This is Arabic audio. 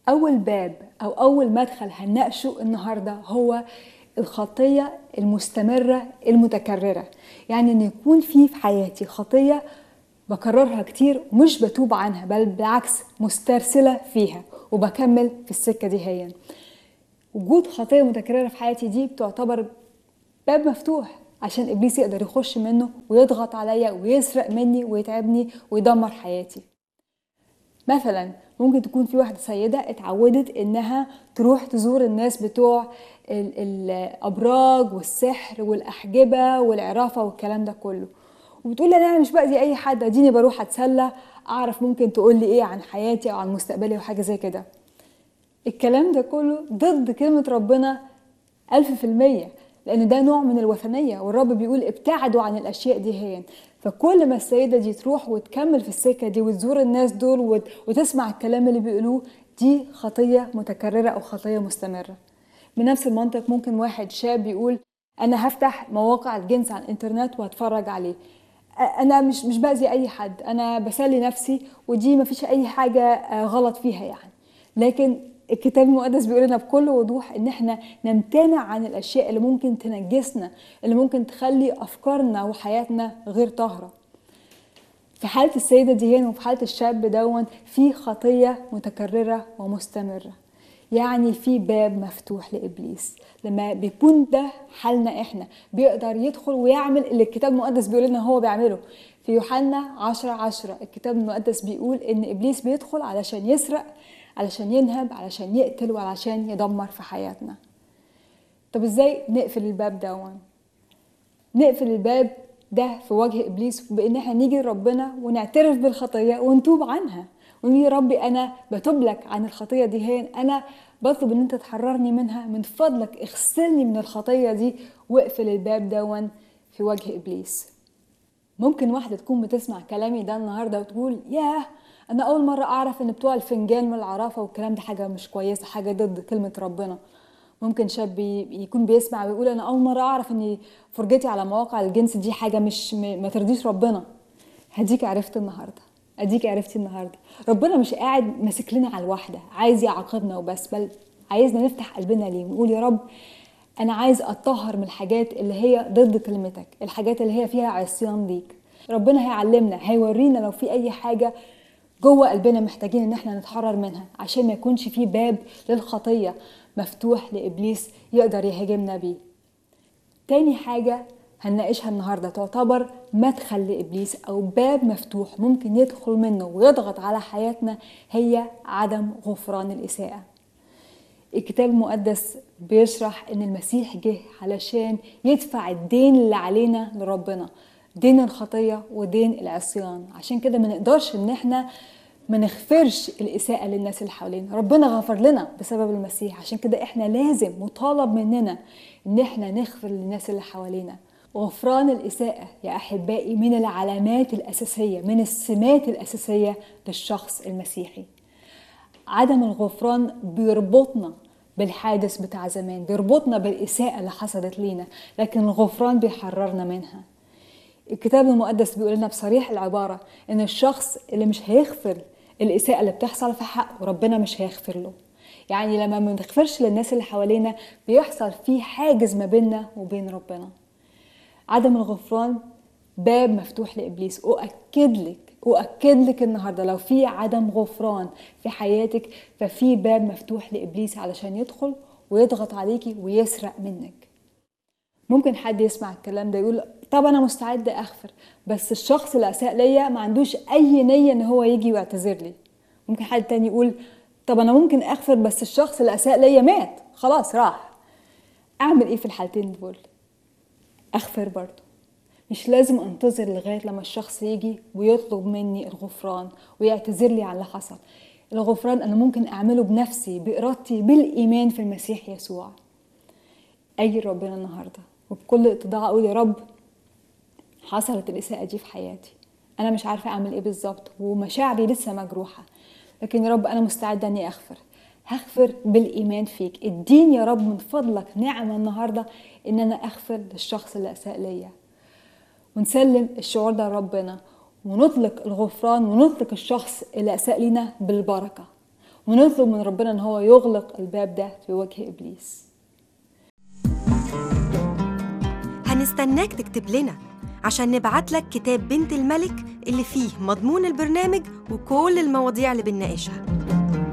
أول باب أو أول مدخل هنناقشه النهاردة هو الخطية المستمرة المتكررة. يعني إن يكون في حياتي خطية بكررها كتير ومش بتوب عنها، بل بالعكس مسترسلة فيها وبكمل في السكة دي. هي وجود خطية متكررة في حياتي دي بتعتبر باب مفتوح عشان إبليس يقدر يخش منه ويضغط عليا ويسرق مني ويتعبني ويدمر حياتي. مثلا ممكن تكون في واحدة سيدة اتعودت انها تروح تزور الناس بتوع الابراج والسحر والاحجبة والعرافة والكلام ده كله، وبتقول لي انا مش باذي اي حد، اديني بروح اتسلى اعرف ممكن تقول لي ايه عن حياتي او عن مستقبلي وحاجة زي كده. الكلام ده كله ضد كلمة ربنا 1000%، لأن ده نوع من الوثنية، والرب بيقول ابتعدوا عن الأشياء دي. هي فكل ما السيدة دي تروح وتكمل في السكة دي وتزور الناس دول وتسمع الكلام اللي بيقولوه، دي خطية متكررة أو خطية مستمرة. بنفس المنطق ممكن واحد شاب يقول أنا هفتح مواقع الجنس على الإنترنت وهتفرج عليه، أنا مش بأذي أي حد، أنا بسلي نفسي ودي مفيش أي حاجة غلط فيها يعني. لكن الكتاب المقدس بيقول لنا بكل وضوح ان احنا نمتنع عن الاشياء اللي ممكن تنجسنا، اللي ممكن تخلي افكارنا وحياتنا غير طاهرة. في حالة السيدة دي هنا وفي حالة الشاب دون في خطية متكررة ومستمرة، يعني في باب مفتوح لإبليس. لما بيكون ده حالنا احنا بيقدر يدخل ويعمل اللي الكتاب المقدس بيقول لنا هو بيعمله. في يوحنا 10:10 الكتاب المقدس بيقول ان إبليس بيدخل علشان يسرق، علشان ينهب، علشان يقتل، وعلشان يدمر في حياتنا. طب ازاي نقفل الباب ده؟ نقفل الباب ده في وجه إبليس بإن احنا نيجي لربنا ونعترف بالخطية ونتوب عنها، ونقول يا ربي أنا بتوب لك عن الخطية دي، هي أنا بطلب إن أنت تحررني منها، من فضلك اغسلني من الخطية دي، واقفل الباب ده في وجه إبليس. ممكن واحدة تكون بتسمع كلامي ده النهاردة وتقول ياه، أنا أول مرة أعرف إن بتوع الفنجان والعرافة والكلام ده حاجة مش كويسة، حاجة ضد كلمة ربنا. ممكن شاب يكون بيسمع ويقول أنا أول مرة أعرف إن فرجتي على مواقع الجنس دي حاجة مش ما ترضيش ربنا. هديك عرفت النهاردة، أديك عرفتي النهاردة، ربنا مش قاعد ماسك لنا على الواحدة عايز يعاقبنا وبس، بل عايزنا نفتح قلبنا ليه ونقول يا رب أنا عايز أطهر من الحاجات اللي هي ضد كلمتك، الحاجات اللي هي فيها عصيان ليك. ربنا هيعلمنا، هيورينا لو في أي حاجة جوه قلبنا محتاجين ان احنا نتحرر منها، عشان ما يكونش في باب للخطية مفتوح لإبليس يقدر يهاجمنا بيه. تاني حاجة هنناقشها النهاردة تعتبر مدخل لإبليس أو باب مفتوح ممكن يدخل منه ويضغط على حياتنا، هي عدم غفران الإساءة. الكتاب المقدس بيشرح ان المسيح جه علشان يدفع الدين اللي علينا لربنا، دين الخطية ودين العصيان. عشان كده ما نقدرش ان احنا ما نغفرش الإساءة للناس اللي حوالينا، ربنا غفر لنا بسبب المسيح، عشان كده احنا لازم مطالب مننا ان احنا نغفر للناس اللي حوالينا. غفران الإساءة يا أحبائي من العلامات الأساسية، من السمات الأساسية للشخص المسيحي. عدم الغفران بيربطنا بالحادث بتاع زمان، بيربطنا بالإساءة اللي حصلت لينا، لكن الغفران بيحررنا منها. الكتاب المقدس بيقول لنا بصريح العبارة إن الشخص اللي مش هيغفر الإساءة اللي بتحصل في حقه ربنا مش هيغفر له. يعني لما ما بنغفرش للناس اللي حوالينا بيحصل فيه حاجز ما بيننا وبين ربنا. عدم الغفران باب مفتوح لإبليس. أؤكد لك النهاردة لو في عدم غفران في حياتك ففي باب مفتوح لإبليس علشان يدخل ويضغط عليكي ويسرق منك. ممكن حد يسمع الكلام ده يقول طب أنا مستعد أغفر، بس الشخص اللي أساء ليا ما عندوش أي نية إن هو يجي ويعتذر لي. ممكن حد تاني يقول طب أنا ممكن أغفر بس الشخص اللي أساء ليا مات خلاص راح. أعمل إيه في الحالتين دول؟ أغفر برضه. مش لازم انتظر لغاية لما الشخص يجي ويطلب مني الغفران ويعتذر لي عن اللي حصل. الغفران أنا ممكن أعمله بنفسي بإرادتي بالإيمان في المسيح يسوع. أجي ربنا النهاردة وبكل اتضاع أقول يا رب حصلت الإساءة دي في حياتي، أنا مش عارفة أعمل إيه بالظبط ومشاعري لسه مجروحة، لكن يا رب أنا مستعدة أني هغفر بالإيمان فيك. اديني يا رب من فضلك نعمة النهاردة إن أنا أغفر للشخص اللي أساء ليا، ونسلم الشعور ده لربنا ونطلق الغفران ونطلق الشخص اللي أساء لنا بالبركة. ونطلب من ربنا ان هو يغلق الباب ده في وجه ابليس. هنستناك تكتب لنا عشان نبعت لك كتاب بنت الملك اللي فيه مضمون البرنامج وكل المواضيع اللي بنناقشها.